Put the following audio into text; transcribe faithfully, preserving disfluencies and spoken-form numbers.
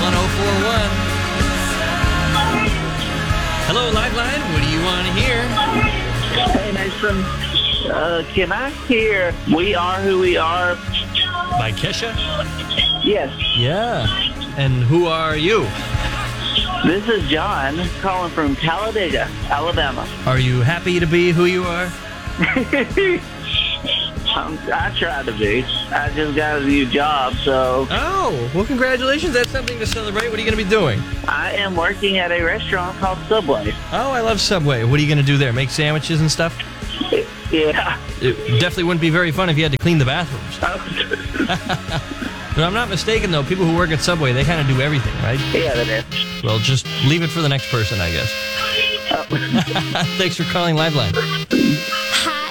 one oh four one. Hello, Liveline. What do you want to hear? Hey, Mason. Uh, can I hear We Are Who We Are? By Kesha? Yes. Yeah. And who are you? This is John calling from Talladega, Alabama. Are you happy to be who you are? um, I try to be. I just got a new job, so Oh, well, congratulations. That's something to celebrate. What are you going to be doing? I am working at a restaurant called Subway. Oh, I love Subway. What are you going to do there? Make sandwiches and stuff? Yeah. It definitely wouldn't be very fun if you had to clean the bathrooms. If I'm not mistaken, though, people who work at Subway, they kind of do everything, right? Yeah, that is. Well, just leave it for the next person, I guess. Oh. Thanks for calling Liveline.